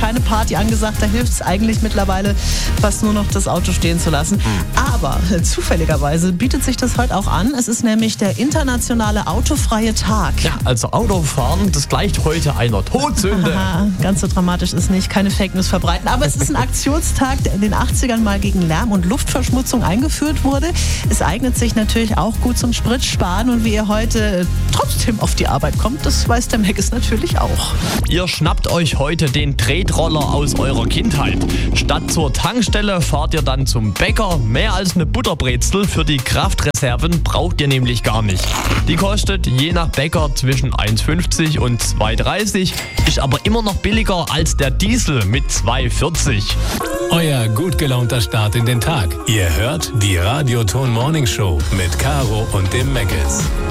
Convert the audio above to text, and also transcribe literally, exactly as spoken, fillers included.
keine Party angesagt. Da hilft es eigentlich mittlerweile fast nur noch, das Auto stehen zu lassen. Aber äh, zufälligerweise bietet sich das heute auch an. Es ist nämlich der internationale autofreie Tag. Ja, also Autofahren, das gleicht heute einer Todsünde. Aha, ganz so dramatisch ist nicht, keine Fake News verbreiten. Aber es ist ein Aktionstag, der in den achtzigern mal gegen Lärm- und Luftverschmutzung eingeführt wurde. Es eignet sich natürlich auch gut zum Spritsparen. Und wie ihr heute trotzdem auf die Arbeit kommt, das weiß der Meckes natürlich auch. Ihr schnappt euch heute den Tretroller aus eurer Kindheit. Statt zur Tankstelle fahrt ihr dann zum Bäcker. Mehr als eine Butterbrezel für die Kraftreserven braucht ihr nämlich gar nicht. Die kostet je nach Bäcker zwischen eins fünfzig und zwei dreißig, ist aber immer noch billiger als der Diesel mit zwei vierzig. Euer gut gelaunter Start in den Tag. Ihr hört die Radioton Morning Show mit Caro und dem Meckes.